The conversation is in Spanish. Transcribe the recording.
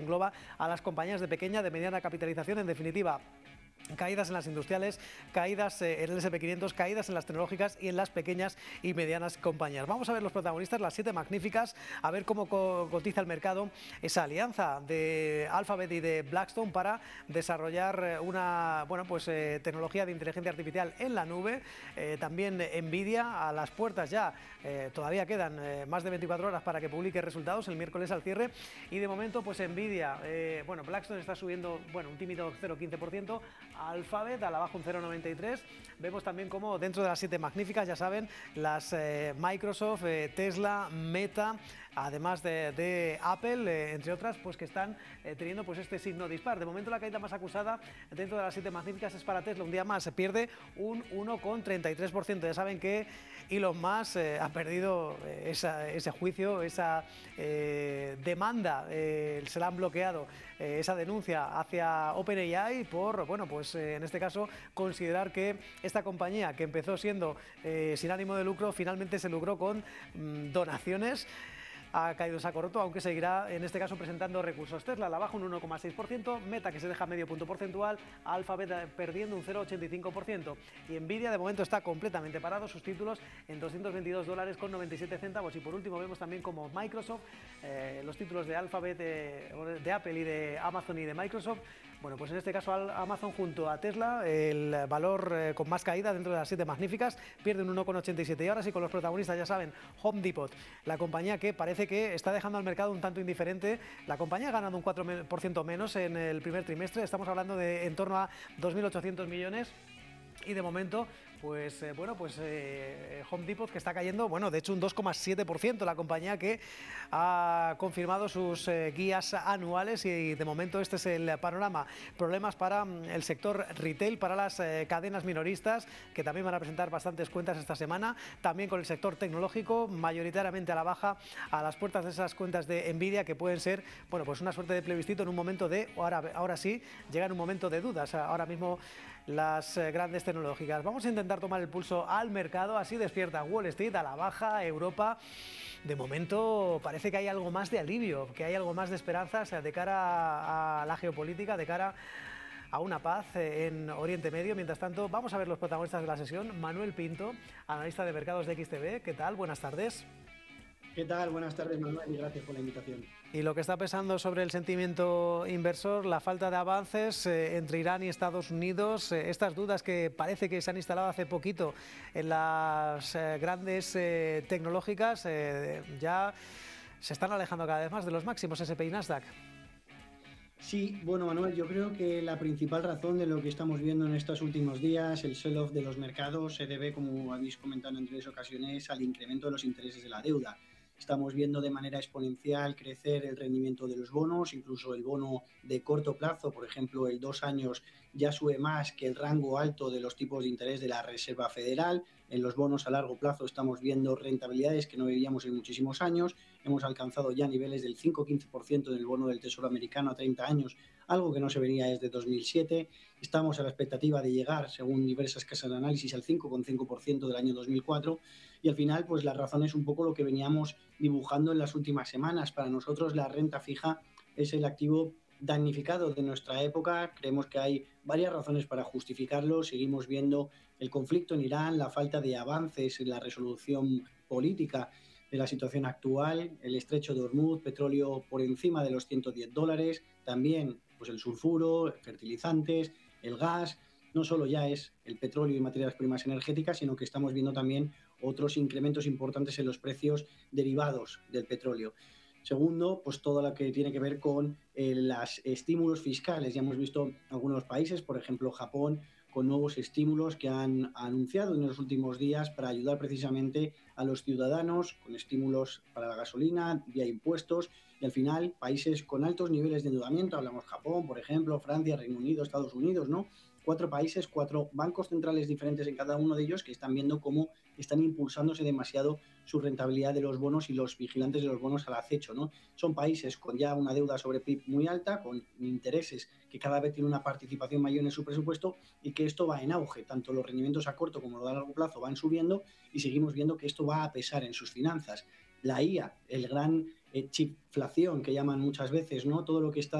engloba a las compañías de pequeña, de mediana capitalización, en definitiva. Caídas en las industriales, caídas en el S&P 500, caídas en las tecnológicas y en las pequeñas y medianas compañías. Vamos a ver los protagonistas, las 7 magníficas, a ver cómo cotiza el mercado esa alianza de Alphabet y de Blackstone para desarrollar una tecnología de inteligencia artificial en la nube. También Nvidia a las puertas ya, todavía quedan más de 24 horas para que publique resultados el miércoles al cierre. Y de momento, pues Nvidia, Blackstone está subiendo un tímido 0,15%. Alphabet a la baja un 0,93. Vemos también como dentro de las 7 magníficas, ya saben, las Microsoft, Tesla, Meta, además de Apple, entre otras, pues que están teniendo pues este signo dispar. De momento la caída más acusada dentro de las 7 magníficas es para Tesla. Un día más se pierde un 1,33%. Ya saben que Elon Musk ha perdido ese juicio, esa demanda, se la han bloqueado, esa denuncia hacia OpenAI por, en este caso, considerar que esta compañía, que empezó siendo sin ánimo de lucro, finalmente se logró con donaciones. Ha caído en saco roto, aunque seguirá en este caso presentando recursos. Tesla a la baja un 1,6%, Meta que se deja medio punto porcentual, Alphabet perdiendo un 0,85%. Y Nvidia de momento está completamente parado, sus títulos en $222,97. Y por último vemos también como Microsoft, los títulos de Alphabet, de Apple y de Amazon y de Microsoft. Pues en este caso Amazon junto a Tesla, el valor con más caída dentro de las 7 magníficas, pierde un 1,87. Y ahora sí, con los protagonistas, ya saben, Home Depot, la compañía que parece que está dejando al mercado un tanto indiferente. La compañía ha ganado un 4% menos en el primer trimestre, estamos hablando de en torno a 2.800 millones. Y de momento, Home Depot que está cayendo, de hecho un 2,7%, la compañía que ha confirmado sus guías anuales y de momento este es el panorama. Problemas para el sector retail, para las cadenas minoristas, que también van a presentar bastantes cuentas esta semana, también con el sector tecnológico, mayoritariamente a la baja, a las puertas de esas cuentas de Nvidia, que pueden ser, una suerte de plebiscito en un momento de, ahora sí, llega en un momento de dudas, ahora mismo las grandes tecnológicas. Vamos a intentar tomar el pulso al mercado, así despierta Wall Street a la baja, Europa. De momento parece que hay algo más de alivio, que hay algo más de esperanzas de cara a la geopolítica, de cara a una paz en Oriente Medio. Mientras tanto, vamos a ver los protagonistas de la sesión. Manuel Pinto, analista de mercados de XTB. ¿Qué tal? Buenas tardes. ¿Qué tal? Buenas tardes, Manuel, y gracias por la invitación. Y lo que está pesando sobre el sentimiento inversor, la falta de avances entre Irán y Estados Unidos, estas dudas que parece que se han instalado hace poquito en las grandes tecnológicas, ya se están alejando cada vez más de los máximos S&P y Nasdaq. Sí, Manuel, yo creo que la principal razón de lo que estamos viendo en estos últimos días, el sell-off de los mercados, se debe, como habéis comentado en 3 ocasiones, al incremento de los intereses de la deuda. Estamos viendo de manera exponencial crecer el rendimiento de los bonos, incluso el bono de corto plazo, por ejemplo, el 2 años ya sube más que el rango alto de los tipos de interés de la Reserva Federal. En los bonos a largo plazo estamos viendo rentabilidades que no veíamos en muchísimos años. Hemos alcanzado ya niveles del 5,15% en el bono del Tesoro americano a 30 años, algo que no se vería desde 2007. Estamos a la expectativa de llegar, según diversas casas de análisis, al 5,5% del año 2004. Y al final, pues la razón es un poco lo que veníamos dibujando en las últimas semanas. Para nosotros la renta fija es el activo damnificado de nuestra época. Creemos que hay varias razones para justificarlo. Seguimos viendo el conflicto en Irán, la falta de avances en la resolución política de la situación actual, el estrecho de Hormuz, petróleo por encima de los $110, también pues el sulfuro, fertilizantes, el gas. No solo ya es el petróleo y materias primas energéticas, sino que estamos viendo también otros incrementos importantes en los precios derivados del petróleo. Segundo, pues todo lo que tiene que ver con los estímulos fiscales. Ya hemos visto algunos países, por ejemplo Japón, con nuevos estímulos que han anunciado en los últimos días para ayudar precisamente a los ciudadanos, con estímulos para la gasolina, vía impuestos, y al final países con altos niveles de endeudamiento, hablamos Japón, por ejemplo, Francia, Reino Unido, Estados Unidos, ¿no? 4 países, 4 bancos centrales diferentes en cada uno de ellos que están viendo cómo están impulsándose demasiado su rentabilidad de los bonos y los vigilantes de los bonos al acecho, ¿no? Son países con ya una deuda sobre PIB muy alta, con intereses que cada vez tienen una participación mayor en su presupuesto y que esto va en auge. Tanto los rendimientos a corto como los a largo plazo van subiendo y seguimos viendo que esto va a pesar en sus finanzas. La IA, el gran chipflación que llaman muchas veces, ¿no? Todo lo que está